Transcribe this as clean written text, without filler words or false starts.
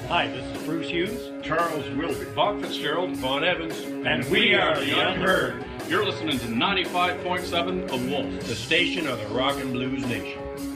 Hi, this is Bruce Hughes, Charles Wilby, Bob Fitzgerald, Vaughn Evans, and we are the Unheard. You're listening to 95.7 The Wolf, the station of the Rock and Blues Nation.